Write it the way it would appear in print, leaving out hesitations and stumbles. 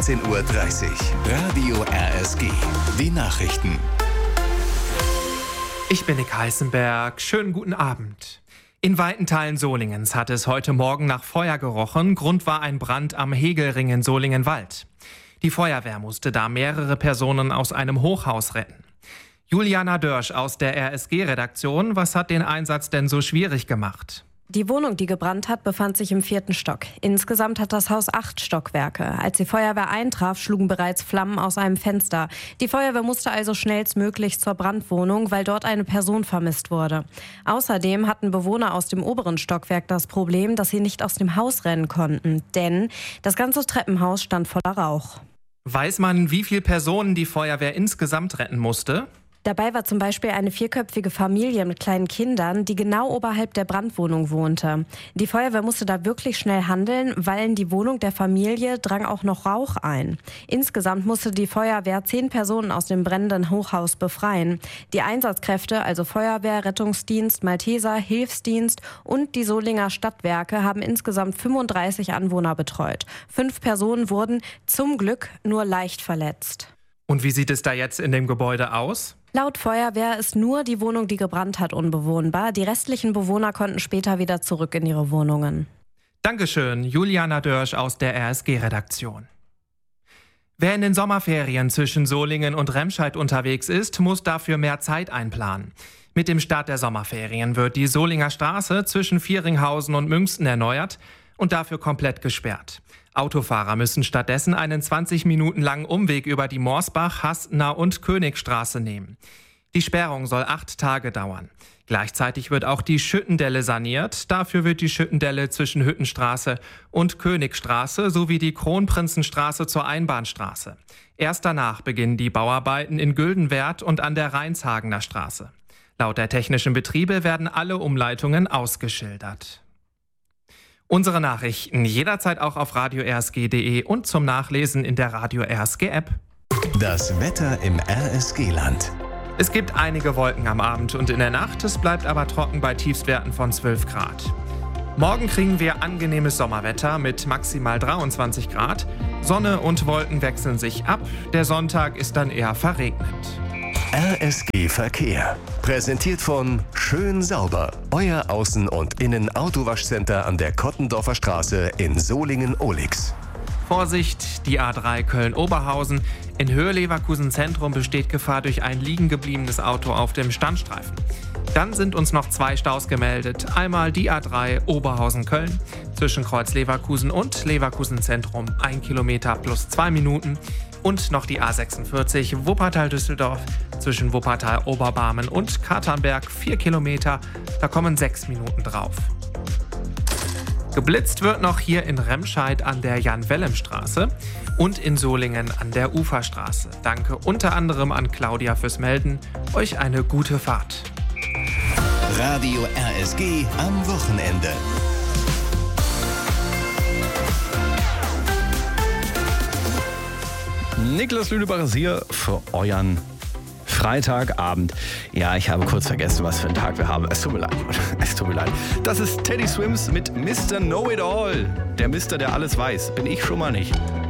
10:30 Uhr. Radio RSG. Die Nachrichten. Ich bin Nick Heißenberg. Schönen guten Abend. In weiten Teilen Solingens hat es heute Morgen nach Feuer gerochen. Grund war ein Brand am Hegelring in Solingenwald. Die Feuerwehr musste da mehrere Personen aus einem Hochhaus retten. Juliana Dörsch aus der RSG-Redaktion. Was hat den Einsatz denn so schwierig gemacht? Die Wohnung, die gebrannt hat, befand sich im 4. Stock. Insgesamt hat das Haus 8 Stockwerke. Als die Feuerwehr eintraf, schlugen bereits Flammen aus einem Fenster. Die Feuerwehr musste also schnellstmöglich zur Brandwohnung, weil dort eine Person vermisst wurde. Außerdem hatten Bewohner aus dem oberen Stockwerk das Problem, dass sie nicht aus dem Haus rennen konnten. Denn das ganze Treppenhaus stand voller Rauch. Weiß man, wie viele Personen die Feuerwehr insgesamt retten musste? Dabei war zum Beispiel eine 4-köpfige Familie mit kleinen Kindern, die genau oberhalb der Brandwohnung wohnte. Die Feuerwehr musste da wirklich schnell handeln, weil in die Wohnung der Familie drang auch noch Rauch ein. Insgesamt musste die Feuerwehr 10 Personen aus dem brennenden Hochhaus befreien. Die Einsatzkräfte, also Feuerwehr, Rettungsdienst, Malteser, Hilfsdienst und die Solinger Stadtwerke, haben insgesamt 35 Anwohner betreut. 5 Personen wurden zum Glück nur leicht verletzt. Und wie sieht es da jetzt in dem Gebäude aus? Laut Feuerwehr ist nur die Wohnung, die gebrannt hat, unbewohnbar. Die restlichen Bewohner konnten später wieder zurück in ihre Wohnungen. Dankeschön, Juliana Dörsch aus der RSG-Redaktion. Wer in den Sommerferien zwischen Solingen und Remscheid unterwegs ist, muss dafür mehr Zeit einplanen. Mit dem Start der Sommerferien wird die Solinger Straße zwischen Vieringhausen und Münsten erneuert und dafür komplett gesperrt. Autofahrer müssen stattdessen einen 20 Minuten langen Umweg über die Morsbach-, Hastener- und Königstraße nehmen. Die Sperrung soll 8 Tage dauern. Gleichzeitig wird auch die Schüttendelle saniert. Dafür wird die Schüttendelle zwischen Hüttenstraße und Königstraße sowie die Kronprinzenstraße zur Einbahnstraße. Erst danach beginnen die Bauarbeiten in Güldenwerd und an der Reinshagener Straße. Laut der technischen Betriebe werden alle Umleitungen ausgeschildert. Unsere Nachrichten jederzeit auch auf radio-rsg.de und zum Nachlesen in der Radio RSG App. Das Wetter im RSG-Land. Es gibt einige Wolken am Abend und in der Nacht. Es bleibt aber trocken bei Tiefstwerten von 12 Grad. Morgen kriegen wir angenehmes Sommerwetter mit maximal 23 Grad. Sonne und Wolken wechseln sich ab. Der Sonntag ist dann eher verregnet. RSG Verkehr. Präsentiert von Schön Sauber. Euer Außen- und Innen-Autowaschcenter an der Kottendorfer Straße in Solingen-Ohlix. Vorsicht, die A3 Köln-Oberhausen. In Höhe Leverkusen Zentrum besteht Gefahr durch ein liegen gebliebenes Auto auf dem Standstreifen. Dann sind uns noch 2 Staus gemeldet. Einmal die A3 Oberhausen-Köln zwischen Kreuz Leverkusen und Leverkusen Zentrum 1 Kilometer plus 2 Minuten. Und noch die A46 Wuppertal-Düsseldorf zwischen Wuppertal-Oberbarmen und Katernberg 4 Kilometer. Da kommen 6 Minuten drauf. Geblitzt wird noch hier in Remscheid an der Jan-Wellem-Straße und in Solingen an der Uferstraße. Danke unter anderem an Claudia fürs Melden. Euch eine gute Fahrt. Radio RSG am Wochenende. Niklas Lüdebacher ist hier für euren Freitagabend. Ja, ich habe kurz vergessen, was für einen Tag wir haben. Es tut mir leid. Es tut mir leid. Das ist Teddy Swims mit Mr. Know-It-All. Der Mister, der alles weiß. Bin ich schon mal nicht.